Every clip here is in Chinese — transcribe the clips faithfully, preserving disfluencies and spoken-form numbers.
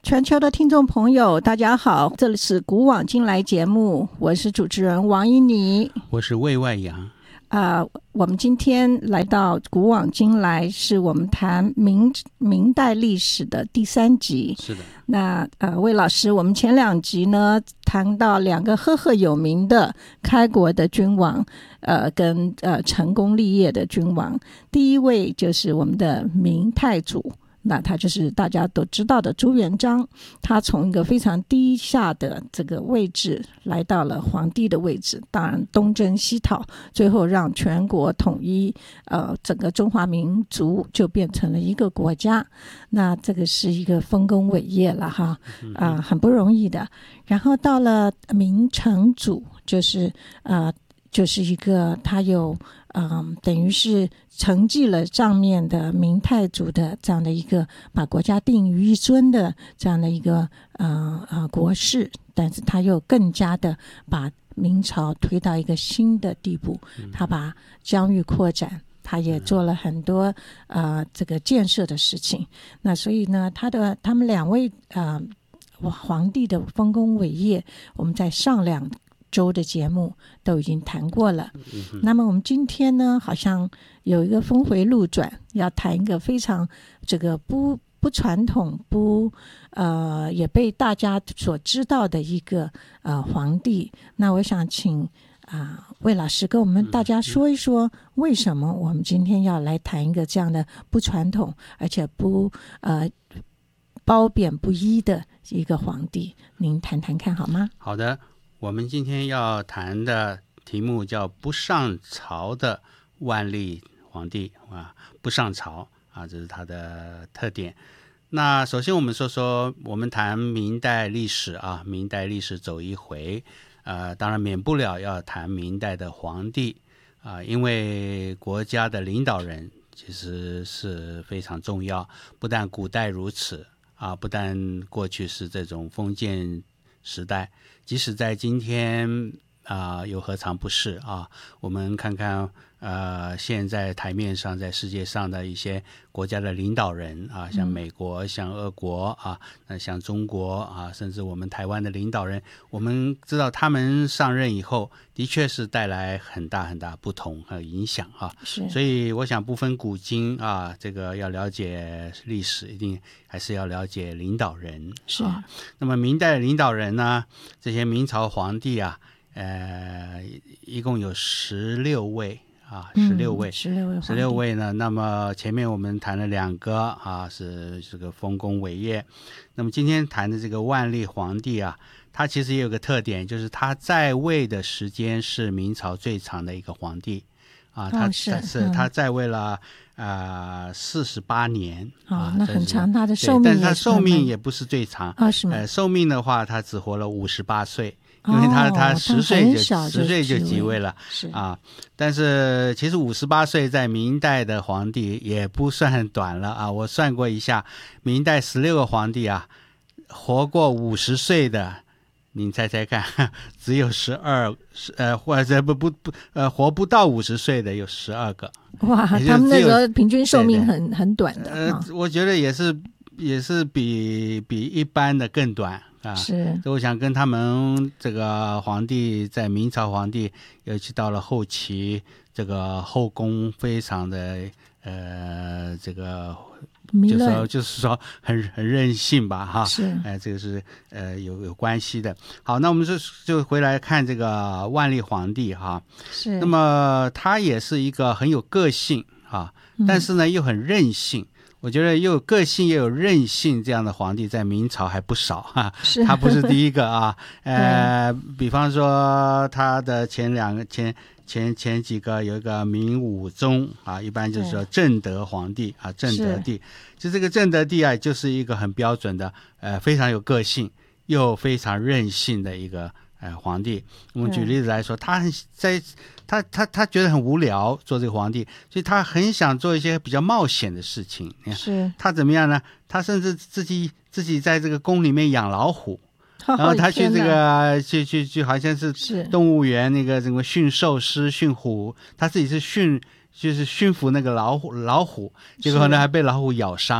全球的听众朋友大家好，这里是古往今来节目，我是主持人王依妮， 我是魏外阳。 呃，我们今天来到古往今来，是我们谈明明代历史的第三集。 是的。 那呃，魏老师，我们前两集呢谈到两个赫赫有名的开国的君王，呃，跟呃成功立业的君王。第一位就是我们的明太祖。那他就是大家都知道的朱元璋，他从一个非常低下的这个位置来到了皇帝的位置，当然东征西讨，最后让全国统一，呃，整个中华民族就变成了一个国家。那这个是一个丰功伟业了哈，啊、呃，很不容易的。然后到了明成祖，就是呃，就是一个他有。嗯，等于是承继了上面的明太祖的这样的一个把国家定于一尊的这样的一个呃呃国事，但是他又更加的把明朝推到一个新的地步，他把疆域扩展，他也做了很多呃这个建设的事情。那所以呢，他的他们两位呃皇帝的丰功伟业，我们在上两周的节目都已经谈过了、嗯、那么我们今天呢好像有一个峰回路转，要谈一个非常这个不不传统不呃也被大家所知道的一个呃皇帝。那我想请啊、呃、魏老师跟我们大家说一说，为什么我们今天要来谈一个这样的不传统而且不呃褒贬不一的一个皇帝，您谈谈看好吗？ 好的，我们今天要谈的题目叫不上朝的万历皇帝啊，不上朝啊，这是他的特点。那首先我们说说，我们谈明代历史啊，明代历史走一回，呃，当然免不了要谈明代的皇帝啊，因为国家的领导人其实是非常重要，不但古代如此啊，不但过去是这种封建时代，即使在今天啊、呃，又何尝不是啊？我们看看呃，现在台面上在世界上的一些国家的领导人啊，像美国、嗯、像俄国啊，那像中国啊，甚至我们台湾的领导人，我们知道他们上任以后，的确是带来很大很大不同和影响啊。 是， 所以我想不分古今啊，这个要了解历史，一定还是要了解领导人。 是啊，那么明代的领导人呢，这些明朝皇帝啊，呃，一共有十六位。啊，十六位， 十六位， 十六位呢。那么前面我们谈了两个啊，是这个丰功伟业。那么今天谈的这个万历皇帝啊，他其实也有个特点，就是他在位的时间是明朝最长的一个皇帝啊。他、 哦、是, 是、嗯、他在位了呃四十八年啊、哦，那很长，他的寿命， 但是他寿命也不是最长啊、哦，是吗？ 呃，寿命的话，他只活了五十八岁。因为他、哦、他十岁就十岁就即位了啊，但是其实五十八岁在明代的皇帝也不算短了啊。我算过一下，明代十六个皇帝啊，活过五十岁的，您猜猜看，只有十二，呃，或者不不不，呃，活不到五十岁的有十二个。 哇，他们那时候平均寿命很很短的。 呃、哦，我觉得也是也是比比一般的更短。啊， 是， 我想跟他们这个皇帝在明朝皇帝，尤其到了后期，这个后宫非常的呃，这个就是说就是说很很任性吧，哈， 是， 哎、呃，这个是呃有有关系的。好，那我们就就回来看这个万历皇帝哈， 是， 那么他也是一个很有个性啊，但是呢又很任性。嗯，我觉得又有个性又有韧性这样的皇帝在明朝还不少哈， 是他不是第一个啊。呃，比方说他的前两个前前前几个有一个明武宗啊，一般就是说正德皇帝啊，正德帝，就这个正德帝啊，就是一个很标准的呃非常有个性又非常任性的一个呃皇帝。我们举例子来说，他很在。他他他觉得很无聊做这个皇帝，所以他很想做一些比较冒险的事情。 是， 他怎么样呢？他甚至自己自己在这个宫里面养老虎，然后他去这个去去去，好像是动物园那个什么驯兽师驯虎，他自己是驯就是驯服那个老虎老虎，结果呢还被老虎咬伤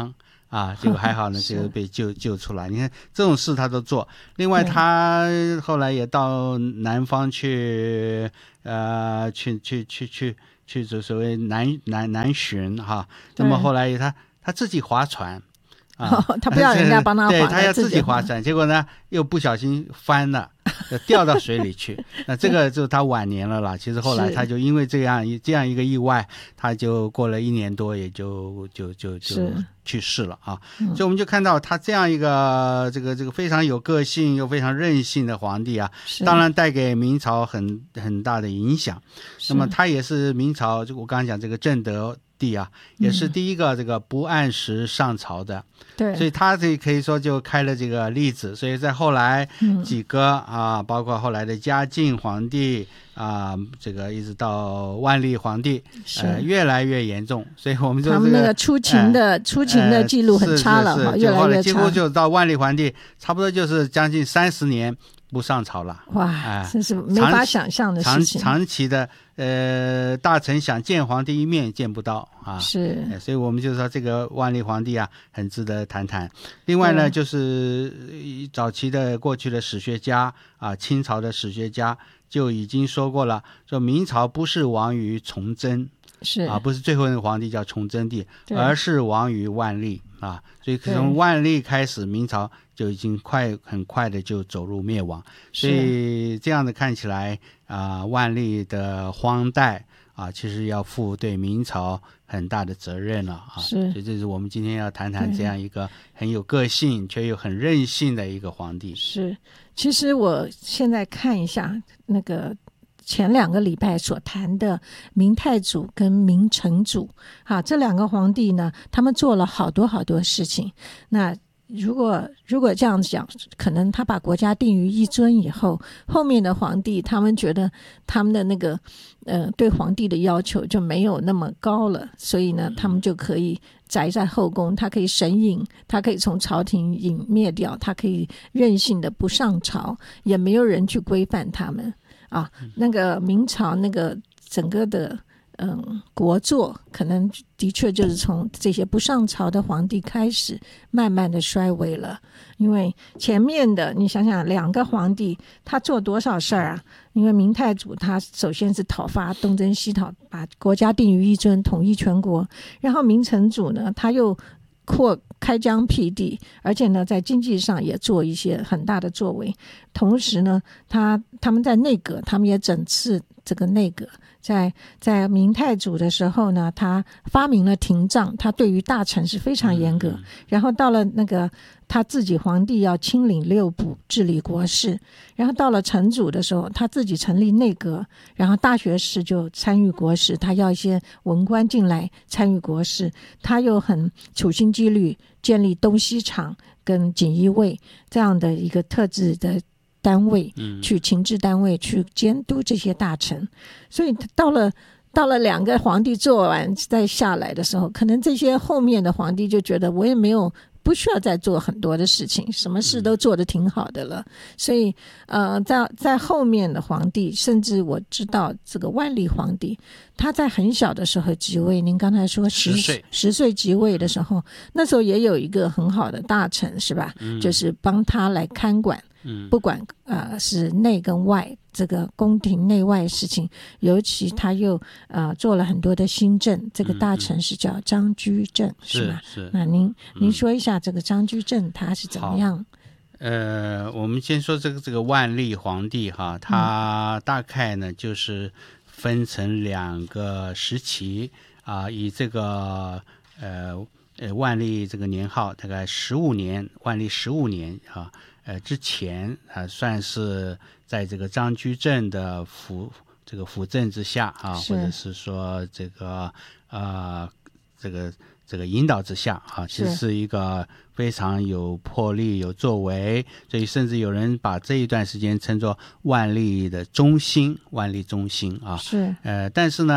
啊，结果还好呢，这个被救救出来。你看这种事他都做。另外，他后来也到南方去，呃，去去去去去去所谓南南南巡哈。那么后来他他自己划船。啊、 哦，他不要人家帮他划， 对，他要自己划船，结果呢又不小心翻了，掉到水里去。那这个就是他晚年了啦。其实后来他就因为这样这样一个意外，他就过了一年多，也就就就就去世了啊。所以我们就看到他这样一个这个这个非常有个性又非常任性的皇帝啊，当然带给明朝很很大的影响。那么他也是明朝，就我刚刚讲这个正德帝啊，也是第一个这个不按时上朝的。 对， 所以他这可以说就开了这个例子。所以在后来几个、嗯、啊，包括后来的嘉靖皇帝啊，这个一直到万历皇帝，呃，越来越严重。所以我们就、这个、 他们那个出勤的、呃、出勤的记录很差了， 是是是越来越差。 几乎就到万历皇帝，差不多就是将近三十年不上朝了。 哇，哎、真是没法想象的事情。 长, 长期的呃，大臣想见皇帝一面见不到啊， 是， 所以我们就说这个万历皇帝啊，很值得谈谈。另外呢，就是早期的过去的史学家啊，清朝的史学家就已经说过了，说明朝不是亡于崇祯， 是啊，不是最后那个皇帝叫崇祯帝，而是亡于万历啊。所以从万历开始，明朝就已经快很快的就走入灭亡。所以这样的看起来啊，万历的荒诞啊，其实要负对明朝很大的责任了啊。 是， 所以这是我们今天要谈谈这样一个很有个性却又很任性的一个皇帝。 是，其实我现在看一下那个前两个礼拜所谈的明太祖跟明成祖，好，这两个皇帝呢，他们做了好多好多事情。那如果如果这样讲，可能他把国家定于一尊以后，后面的皇帝他们觉得他们的那个呃对皇帝的要求就没有那么高了，所以呢，他们就可以宅在后宫，他可以神隐，他可以从朝廷隐灭掉，他可以任性的不上朝，也没有人去规范他们啊。那个明朝那个整个的嗯，国祚可能的确就是从这些不上朝的皇帝开始慢慢的衰微了。因为前面的你想想两个皇帝他做多少事儿啊？因为明太祖他首先是讨伐东征西讨，把国家定于一尊，统一全国。然后明成祖呢，他又扩开疆辟地，而且呢在经济上也做一些很大的作为。同时呢，他他们在内阁，他们也整治这个内阁。在在明太祖的时候呢，他发明了廷杖，他对于大臣是非常严格。然后到了那个他自己皇帝要亲领六部治理国事，然后到了成祖的时候，他自己成立内阁，然后大学士就参与国事，他要一些文官进来参与国事，他又很处心积虑建立东西厂跟锦衣卫这样的一个特制的单位，去情治单位去监督这些大臣。所以到了到了两个皇帝做完再下来的时候，可能这些后面的皇帝就觉得我也没有不需要再做很多的事情，什么事都做得挺好的了。所以呃，在在后面的皇帝，甚至我知道这个万历皇帝，他在很小的时候即位，您刚才说十岁十岁即位的时候，那时候也有一个很好的大臣是吧、嗯、就是帮他来看管，不管呃是内跟外这个宫廷内外事情，尤其他又呃做了很多的新政。这个大臣是叫张居正、嗯、是吗？ 是。 那您您说一下这个张居正他是怎么样？ 呃，我们先说这个这个万历皇帝哈，他大概呢就是分成两个时期啊、呃，以这个呃呃万历这个年号大概十五年，万历十五年啊。呃，之前啊、呃，算是在这个张居正的辅这个辅政之下啊，或者是说这个呃这个这个引导之下啊，其实是一个非常有魄力、有作为，所以甚至有人把这一段时间称作万历的中兴，万历中兴啊。 是。 呃，但是呢，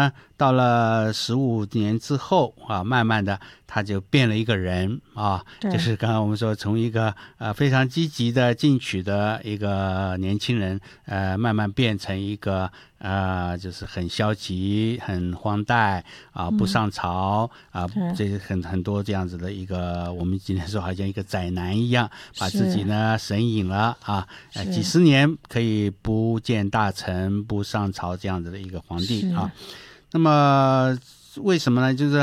到了十五年之后啊，慢慢的他就变了一个人啊，就是刚刚我们说从一个呃非常积极的进取的一个年轻人，呃，慢慢变成一个呃就是很消极、很荒诞啊，不上朝、嗯、啊，这很很多这样子的一个，我们今天说好像一个宅男一样，把自己呢神隐了啊，呃，几十年可以不见大臣、不上朝这样子的一个皇帝啊。那么为什么呢？就是